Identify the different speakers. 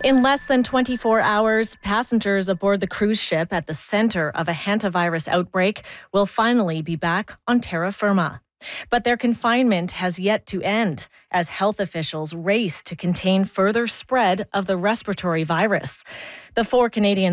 Speaker 1: In less than 24 hours, passengers aboard the cruise ship at the center of a hantavirus outbreak will finally be back on terra firma. But their confinement has yet to end as health officials race to contain further spread of the respiratory virus. The 4 Canadian